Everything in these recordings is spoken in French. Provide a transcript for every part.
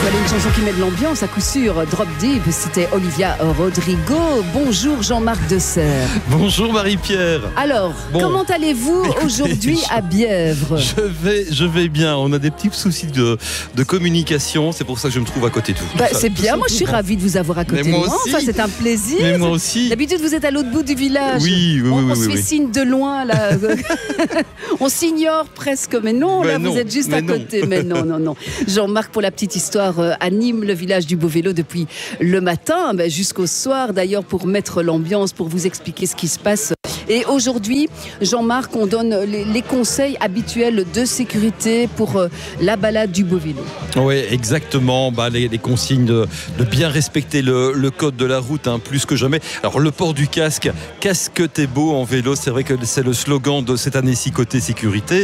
Voilà une chanson qui met de l'ambiance à coup sûr. Drop Deep, c'était Olivia Rodrigo. Bonjour Jean-Marc Desserre. Bonjour Marie-Pierre. Alors, comment allez-vous aujourd'hui à Bièvre ? Je vais bien. On a des petits soucis de communication. C'est pour ça que je me trouve à côté de vous. C'est bien, moi je suis ravie de vous avoir à côté de moi. Aussi. Enfin, c'est un plaisir. Mais moi aussi. D'habitude, vous êtes à l'autre bout du village. Oui. On se fait signe de loin, là. On s'ignore presque, mais non, là, vous êtes juste à côté. Mais non. Jean-Marc, pour la petite histoire, anime le village du Beau-Vélo depuis le matin jusqu'au soir, d'ailleurs, pour mettre l'ambiance, pour vous expliquer ce qui se passe. Et aujourd'hui, Jean-Marc, on donne les conseils habituels de sécurité pour la balade du Beau-Vélo. Oui, exactement. Les consignes de bien respecter le code de la route, plus que jamais. Alors, le port du casque, casque t'es beau en vélo, c'est vrai que c'est le slogan de cette année-ci côté sécurité.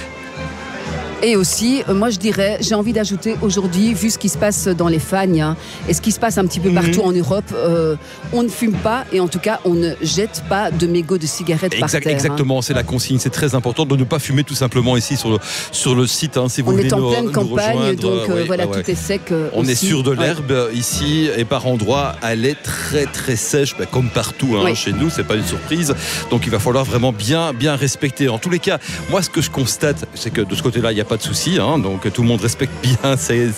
Et aussi, moi je dirais, j'ai envie d'ajouter aujourd'hui, vu ce qui se passe dans les Fagnes et ce qui se passe un petit peu partout en Europe, on ne fume pas et en tout cas on ne jette pas de mégots de cigarettes par terre. Exactement, c'est la consigne, c'est très important de ne pas fumer tout simplement ici sur le site. Si vous voulez on est en pleine campagne, rejoindre, donc tout est sec. On est sur de l'herbe ici et par endroits elle est très très sèche, comme partout chez nous, c'est pas une surprise. Donc il va falloir vraiment bien respecter. En tous les cas, moi ce que je constate, c'est que de ce côté-là, il n'y a pas de souci, donc tout le monde respecte bien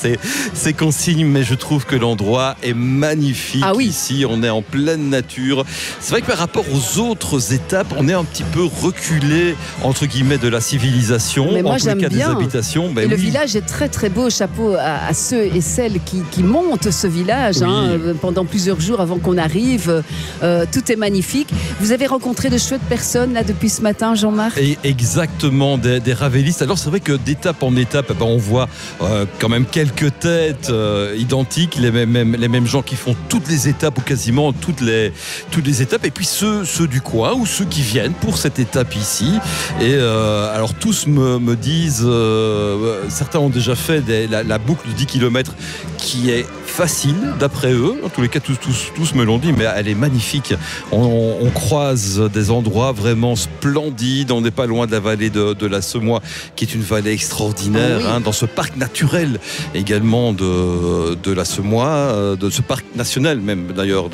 ces consignes, mais je trouve que l'endroit est magnifique. Ici, on est en pleine nature. C'est vrai que par rapport aux autres étapes, on est un petit peu reculé entre guillemets de la civilisation, mais moi, en tous les cas des habitations. Et le village est très très beau. Chapeau à ceux et celles qui montent ce village pendant plusieurs jours avant qu'on arrive. Tout est magnifique. Vous avez rencontré de chouettes personnes là depuis ce matin, Jean-Marc ? Et exactement, des ravellistes. Alors c'est vrai que d'étape en étape, on voit quand même quelques têtes identiques, les mêmes gens qui font toutes les étapes ou quasiment toutes les étapes, et puis ceux du coin ou ceux qui viennent pour cette étape ici. Et alors tous me disent, certains ont déjà fait la boucle de 10 km qui est facile d'après eux, en tous les cas tous me l'ont dit, mais elle est magnifique. On croise des endroits vraiment splendides, on n'est pas loin de la vallée de la Semois qui est une vallée extraordinaire, dans ce parc naturel également de la Semois, de ce parc national même d'ailleurs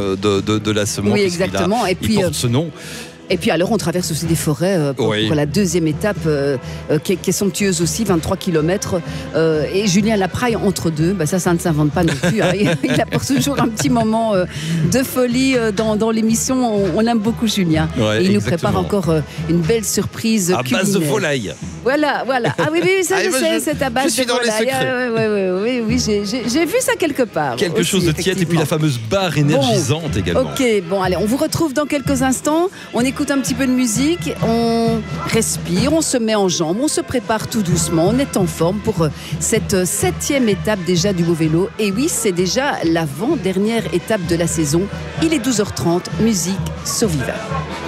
de la Semois. Oui, exactement. Et puis il porte ce nom. Et puis alors on traverse aussi des forêts pour la deuxième étape qui est somptueuse aussi, 23 km. Et Julien Lapraille entre deux, ça ne s'invente pas non plus. Il apporte toujours un petit moment de folie dans l'émission. On aime beaucoup Julien. Et il nous prépare encore une belle surprise culinaire. À base de volaille. Voilà. Ah oui, ça je sais, c'est à base de volaille. Oui, j'ai vu ça quelque part. Quelque chose de tiède et puis la fameuse barre énergisante également. Ok, allez, on vous retrouve dans quelques instants. On écoute un petit peu de musique, on respire, on se met en jambes, on se prépare tout doucement, on est en forme pour cette 7e étape déjà du Beau-Vélo. Et oui, c'est déjà l'avant-dernière étape de la saison. Il est 12h30, musique sur Viva.